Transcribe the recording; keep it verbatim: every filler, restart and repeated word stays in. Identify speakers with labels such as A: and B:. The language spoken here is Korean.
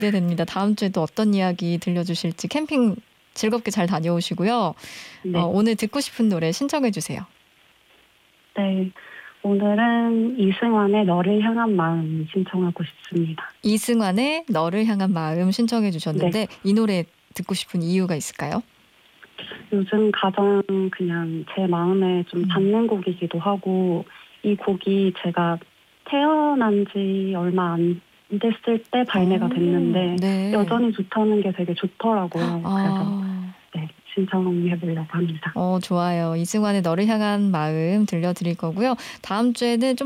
A: 기대됩니다. 다음 주에 또 어떤 이야기 들려주실지 캠핑 즐겁게 잘 다녀오시고요.
B: 네.
A: 어, 오늘 듣고 싶은 노래 신청해 주세요.
B: 네. 오늘은 이승환의 너를 향한 마음 신청하고 싶습니다.
A: 이승환의 너를 향한 마음 신청해 주셨는데
B: 네.
A: 이 노래 듣고 싶은 이유가 있을까요?
B: 요즘 가장 그냥 제 마음에 좀
A: 음.
B: 닿는 곡이기도 하고 이 곡이 제가 태어난 지 얼마 안 됐을 때 발매가
A: 오,
B: 됐는데
A: 네.
B: 여전히 좋다는 게 되게 좋더라고요. 그래서
A: 아,
B: 네, 신청해 보려고 합니다.
A: 어, 좋아요. 이승환의 너를 향한 마음 들려드릴 거고요. 다음 주에는 좀